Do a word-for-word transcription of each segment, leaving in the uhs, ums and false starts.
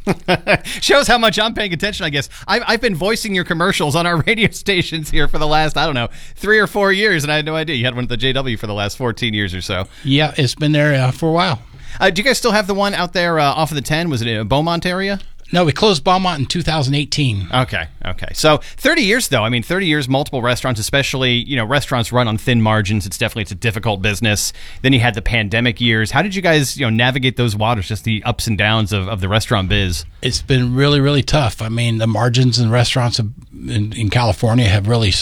Shows how much I'm paying attention, I guess. I've, I've been voicing your commercials on our radio stations here for the last, I don't know, three or four years, and I had no idea. You had one at the J W for the last fourteen years or so. Yeah, it's been there uh, for a while. Uh, do you guys still have the one out there uh, off of the ten? Was it in a Beaumont area? No, we closed Beaumont in two thousand eighteen. Okay, okay. So thirty years, though. I mean, thirty years, multiple restaurants, especially, you know, restaurants run on thin margins. It's definitely, it's a difficult business. Then you had the pandemic years. How did you guys, you know, navigate those waters, just the ups and downs of, of the restaurant biz? It's been really, really tough. I mean, the margins in restaurants have, in, in California have really,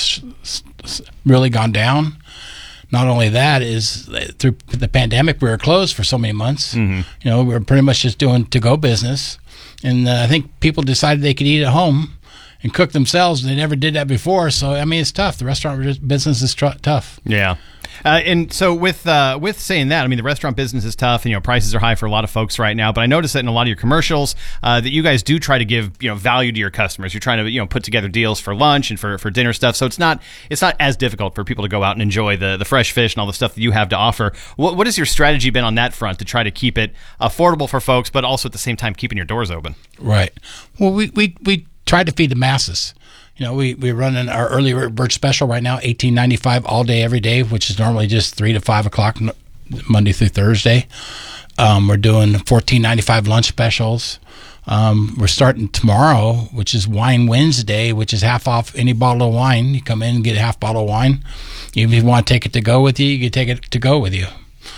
really gone down. Not only that, is through the pandemic, we were closed for so many months. Mm-hmm. You know, we were pretty much just doing to-go business. And uh, I think people decided they could eat at home and cook themselves. They never did that before. So, I mean, it's tough. The restaurant business is tr- tough. Yeah. Uh, and so with uh, with saying that, I mean, the restaurant business is tough, and, you know, prices are high for a lot of folks right now. But I noticed that in a lot of your commercials uh, that you guys do try to give, you know, value to your customers. You're trying to, you know, put together deals for lunch and for, for dinner stuff. So it's not it's not as difficult for people to go out and enjoy the, the fresh fish and all the stuff that you have to offer. What what has your strategy been on that front to try to keep it affordable for folks, but also at the same time keeping your doors open? Right. Well, we we we try to feed the masses. You know, we, we're running our early bird special right now, eighteen ninety-five all day, every day, which is normally just three to five o'clock Monday through Thursday. Um, we're doing fourteen ninety-five lunch specials. Um, we're starting tomorrow, which is Wine Wednesday, which is half off any bottle of wine. You come in and get a half bottle of wine. Even if you want to take it to go with you, you can take it to go with you.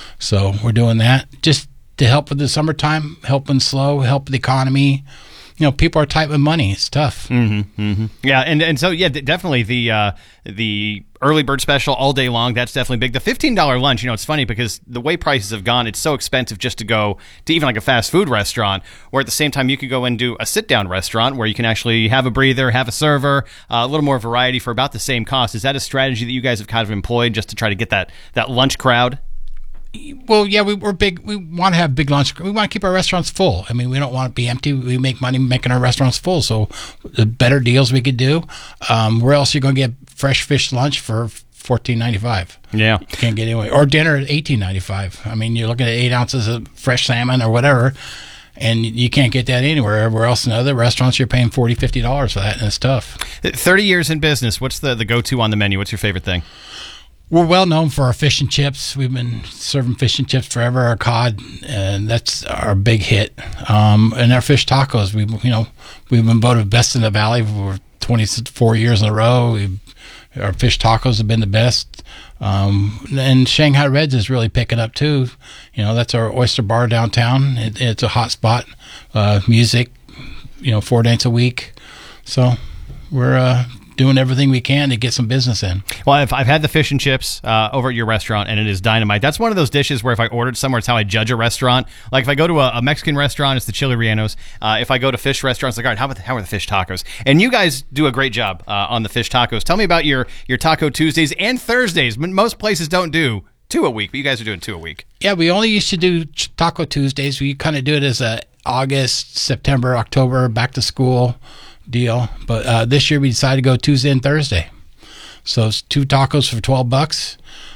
So we're doing that just to help with the summertime, helping slow, help the economy. You know, people are tight with money. It's tough. Mm-hmm, mm-hmm. Yeah, and and so yeah, d- definitely the uh, the early bird special all day long. That's definitely big. The fifteen dollar lunch. You know, it's funny because the way prices have gone, it's so expensive just to go to even like a fast food restaurant. Where at the same time you could go and do a sit down restaurant where you can actually have a breather, have a server, uh, a little more variety for about the same cost. Is that a strategy that you guys have kind of employed just to try to get that that lunch crowd? Well, yeah, we, we're big. We want to have big lunch. We want to keep our restaurants full. I mean, we don't want to be empty. We make money making our restaurants full. So the better deals we could do. Um, where else are you going to get fresh fish lunch for fourteen ninety-five? Yeah. You can't get anywhere. Or dinner at eighteen ninety-five. I mean, you're looking at eight ounces of fresh salmon or whatever, and you can't get that anywhere. Everywhere else in other restaurants, you're paying forty dollars, fifty dollars for that, and it's tough. thirty years in business. What's the, the go-to on the menu? What's your favorite thing? We're well known for our fish and chips. We've been serving fish and chips forever. Our cod, and that's our big hit. Um, and our fish tacos. We, you know, we've been voted best in the valley for twenty-four years in a row. We've, our fish tacos have been the best. Um, and Shanghai Reds is really picking up too. You know, that's our oyster bar downtown. It, it's a hot spot. Uh, music, you know, four nights a week. So we're uh, doing everything we can to get some business in. Well, I've, I've had the fish and chips uh, over at your restaurant, and it is dynamite. That's one of those dishes where if I ordered somewhere, it's how I judge a restaurant. Like if I go to a, a Mexican restaurant, it's the chili rellenos. Uh, if I go to fish restaurants, like, all right, how, about the, how are the fish tacos? And you guys do a great job uh, on the fish tacos. Tell me about your, your Taco Tuesdays and Thursdays. Most places don't do two a week, but you guys are doing two a week. Yeah, we only used to do Taco Tuesdays. We kind of do it as a August, September, October, back to school deal. But uh, this year we decided to go Tuesday and Thursday. So it's two tacos for twelve bucks.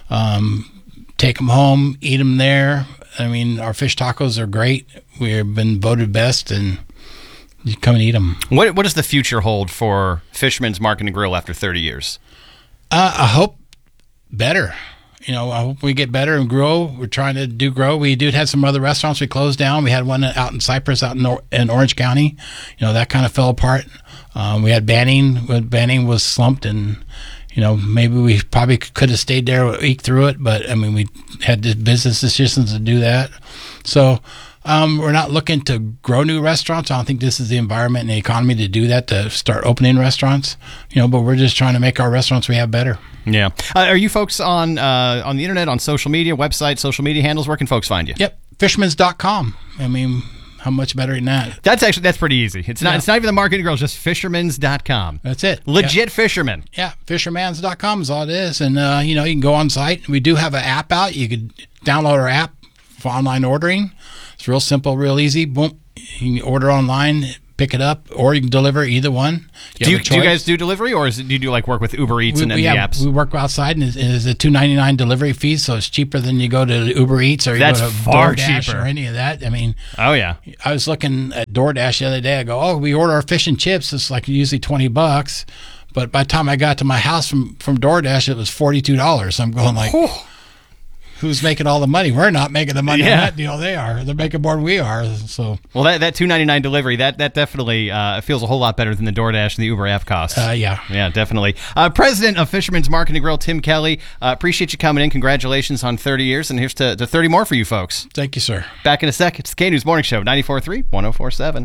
Um, take them home, eat them there. I mean, our fish tacos are great. We've been voted best, and you come and eat them. What What does the future hold for Fisherman's Market and Grill after thirty years? Uh, I hope better. You know, I hope we get better and grow. We're trying to do grow. We did have some other restaurants we closed down. We had one out in Cypress, out in, or- in Orange County. You know, that kind of fell apart. Um, we had Banning. Banning was slumped, and, you know, maybe we probably could have stayed there, eke through it. But, I mean, we had the business decisions to do that. So um, we're not looking to grow new restaurants. I don't think this is the environment and the economy to do that, to start opening restaurants. You know, but we're just trying to make our restaurants we have better. Yeah. Uh, are you folks on uh, on the internet, on social media, website, social media handles? Where can folks find you? Yep. Fishermans dot com. I mean, how much better than that? That's actually, that's pretty easy. It's not Yeah. It's not even the Market and Grill, it's just fishermans dot com. That's it. Legit Yeah. fisherman. Yeah, fishermans dot com is all it is. And, uh, you know, you can go on site. We do have an app out. You could download our app for online ordering. It's real simple, real easy. Boom. You can order online, pick it up, or you can deliver either one. You do, you, have a do you choice. guys do delivery, or is it, do you do like work with Uber Eats We, and, and we, the have, apps? we work outside, and it's, it's a two ninety-nine delivery fee, so it's cheaper than you go to Uber Eats or you That's go to far DoorDash cheaper. or any of that. I mean, Oh, yeah. I was looking at DoorDash the other day. I go, oh, we order our fish and chips. It's like usually twenty bucks. But by the time I got to my house from, from DoorDash, it was forty-two dollars. I'm going like, who's making all the money? We're not making the money Yeah. on that deal. They are. They're making more than we are. So, Well, that, that two ninety-nine delivery, that that definitely uh, feels a whole lot better than the DoorDash and the Uber app costs. uh, yeah. Yeah, definitely. Uh, President of Fisherman's Market and Grill, Tim Kelly, uh, appreciate you coming in. Congratulations on thirty years, and here's to, to thirty more for you folks. Thank you, sir. Back in a sec. It's the K-News Morning Show, ninety-four point three, one oh four point seven.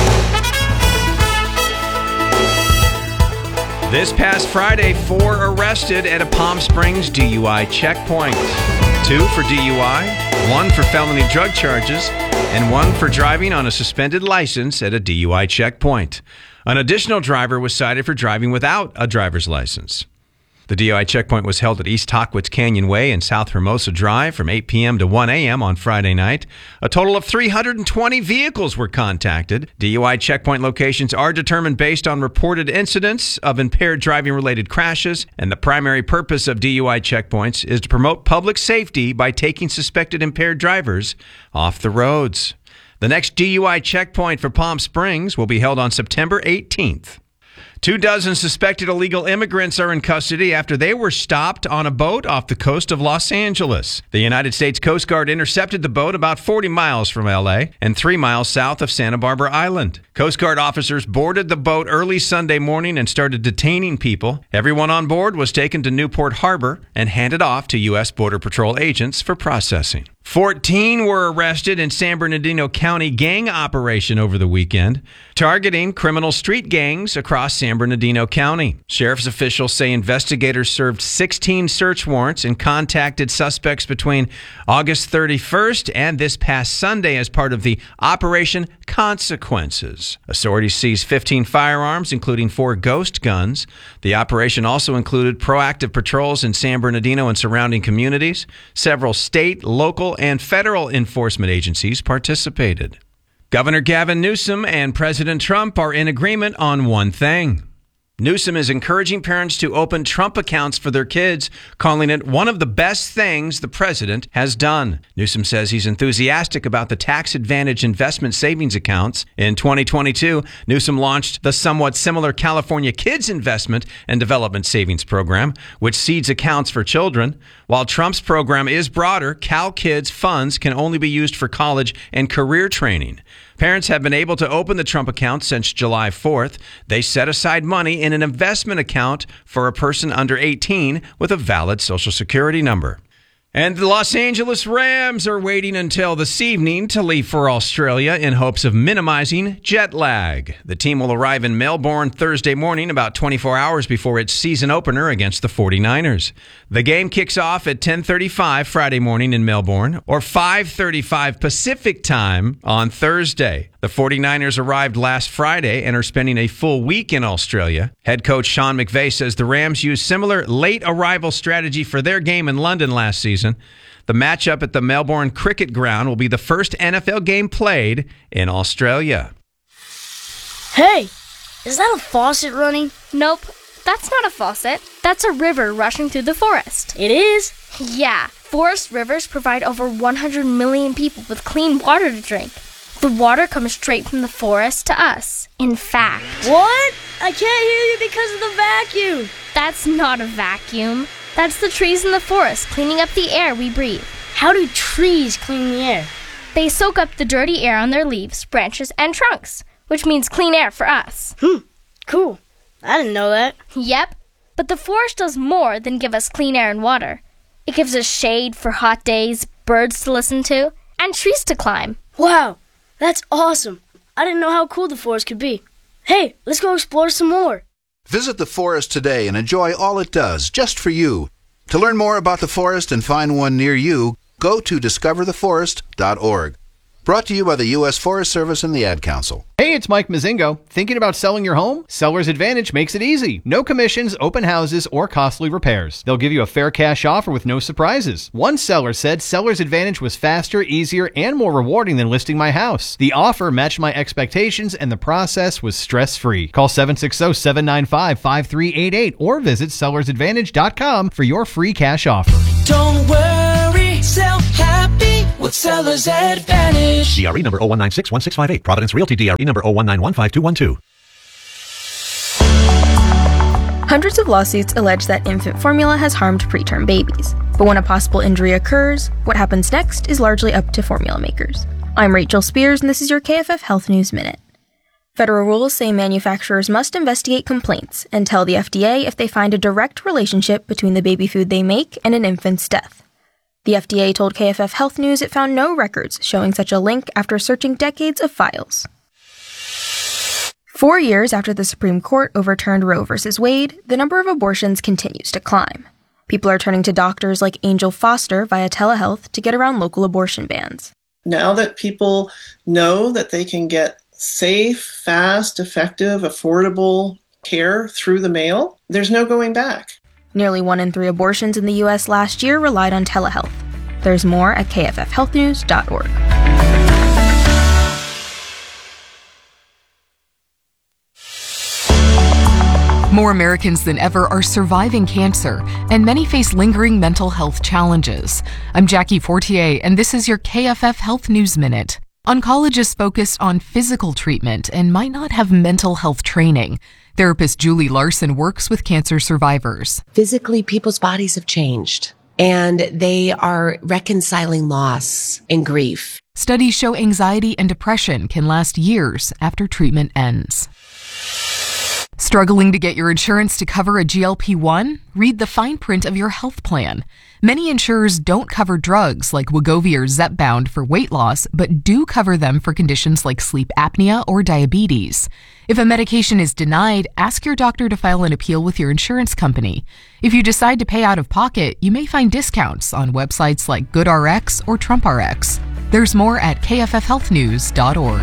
This past Friday, four arrested at a Palm Springs D U I checkpoint. Two for D U I, one for felony drug charges, and one for driving on a suspended license at a D U I checkpoint. An additional driver was cited for driving without a driver's license. The D U I checkpoint was held at East Tahquitz Canyon Way and South Hermosa Drive from eight p.m. to one a.m. on Friday night. A total of three hundred twenty vehicles were contacted. D U I checkpoint locations are determined based on reported incidents of impaired driving-related crashes, and the primary purpose of D U I checkpoints is to promote public safety by taking suspected impaired drivers off the roads. The next D U I checkpoint for Palm Springs will be held on September eighteenth. Two dozen suspected illegal immigrants are in custody after they were stopped on a boat off the coast of Los Angeles. The United States Coast Guard intercepted the boat about forty miles from L A and three miles south of Santa Barbara Island. Coast Guard officers boarded the boat early Sunday morning and started detaining people. Everyone on board was taken to Newport Harbor and handed off to U S Border Patrol agents for processing. fourteen were arrested in San Bernardino County gang operation over the weekend, targeting criminal street gangs across San Bernardino County. Sheriff's officials say investigators served sixteen search warrants and contacted suspects between August thirty-first and this past Sunday as part of the Operation Consequences. Authorities seized fifteen firearms, including four ghost guns. The operation also included proactive patrols in San Bernardino and surrounding communities. Several state, local, and federal enforcement agencies participated. Governor Gavin Newsom and President Trump are in agreement on one thing. Newsom is encouraging parents to open Trump accounts for their kids, calling it one of the best things the president has done. Newsom says he's enthusiastic about the tax advantage investment savings accounts. In twenty twenty-two, Newsom launched the somewhat similar California Kids Investment and Development Savings Program, which seeds accounts for children. While Trump's program is broader, Cal Kids funds can only be used for college and career training. Parents have been able to open the Trump account since July fourth. They set aside money in an investment account for a person under eighteen with a valid Social Security number. And the Los Angeles Rams are waiting until this evening to leave for Australia in hopes of minimizing jet lag. The team will arrive in Melbourne Thursday morning, about twenty-four hours before its season opener against the forty-niners. The game kicks off at ten thirty-five Friday morning in Melbourne, or five thirty-five Pacific time on Thursday. The forty-niners arrived last Friday and are spending a full week in Australia. Head coach Sean McVay says the Rams used similar late arrival strategy for their game in London last season. The matchup at the Melbourne Cricket Ground will be the first N F L game played in Australia. Hey, is that a faucet running? Nope, that's not a faucet. That's a river rushing through the forest. It is? Yeah, forest rivers provide over one hundred million people with clean water to drink. The water comes straight from the forest to us. In fact... What? I can't hear you because of the vacuum. That's not a vacuum. That's the trees in the forest cleaning up the air we breathe. How do trees clean the air? They soak up the dirty air on their leaves, branches, and trunks, which means clean air for us. Hmm, cool. I didn't know that. Yep, but the forest does more than give us clean air and water. It gives us shade for hot days, birds to listen to, and trees to climb. Wow, that's awesome. I didn't know how cool the forest could be. Hey, let's go explore some more. Visit the forest today and enjoy all it does, just for you. To learn more about the forest and find one near you, go to discover the forest dot org. Brought to you by the U S Forest Service and the Ad Council. Hey, it's Mike Mazingo. Thinking about selling your home? Seller's Advantage makes it easy. No commissions, open houses, or costly repairs. They'll give you a fair cash offer with no surprises. One seller said Seller's Advantage was faster, easier, and more rewarding than listing my house. The offer matched my expectations, and the process was stress-free. Call seven six zero, seven nine five, five three eight eight or visit sellers advantage dot com for your free cash offer. Don't worry, sell happy with Seller's Advantage. D R E number zero one nine six one six five eight. Providence Realty D R E number zero one nine one five two one two. Hundreds of lawsuits allege that infant formula has harmed preterm babies. But when a possible injury occurs, what happens next is largely up to formula makers. I'm Rachel Spears, and this is your K F F Health News Minute. Federal rules say manufacturers must investigate complaints and tell the F D A if they find a direct relationship between the baby food they make and an infant's death. The F D A told K F F Health News it found no records showing such a link after searching decades of files. Four years after the Supreme Court overturned Roe v. Wade, the number of abortions continues to climb. People are turning to doctors like Angel Foster via telehealth to get around local abortion bans. Now that people know that they can get safe, fast, effective, affordable care through the mail, there's no going back. Nearly one in three abortions in the U S last year relied on telehealth. There's more at k f f health news dot org. More Americans than ever are surviving cancer, and many face lingering mental health challenges. I'm Jackie Fortier, and this is your K F F Health News Minute. Oncologists focus on physical treatment and might not have mental health training. Therapist Julie Larson works with cancer survivors. Physically, people's bodies have changed, and they are reconciling loss and grief. Studies show anxiety and depression can last years after treatment ends. Struggling to get your insurance to cover a G L P one? Read the fine print of your health plan. Many insurers don't cover drugs like Wegovy or Zepbound for weight loss, but do cover them for conditions like sleep apnea or diabetes. If a medication is denied, ask your doctor to file an appeal with your insurance company. If you decide to pay out of pocket, you may find discounts on websites like GoodRx or TrumpRx. There's more at k f f health news dot org.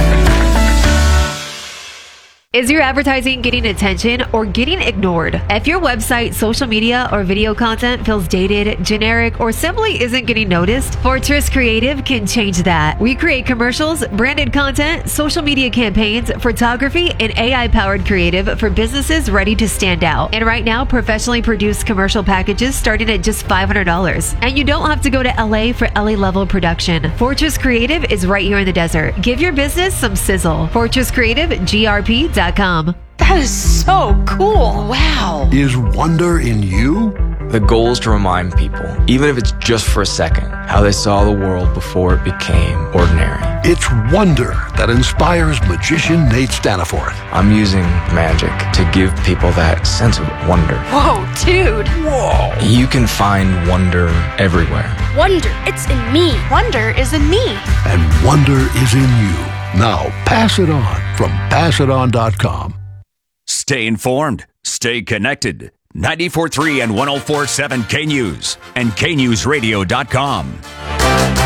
Is your advertising getting attention or getting ignored? If your website, social media, or video content feels dated, generic, or simply isn't getting noticed, Fortress Creative can change that. We create commercials, branded content, social media campaigns, photography, and A I-powered creative for businesses ready to stand out. And right now, professionally produced commercial packages starting at just five hundred dollars. And you don't have to go to L A for L A-level production. Fortress Creative is right here in the desert. Give your business some sizzle. Fortress Creative G R P dot com. That is so cool. Wow. Is wonder in you? The goal is to remind people, even if it's just for a second, how they saw the world before it became ordinary. It's wonder that inspires magician Nate Staniforth. I'm using magic to give people that sense of wonder. Whoa, dude. Whoa. You can find wonder everywhere. Wonder, it's in me. Wonder is in me. And wonder is in you. Now, pass it on from pass it on dot com. Stay informed. Stay connected. ninety-four point three and one oh four point seven K News and K News Radio dot com.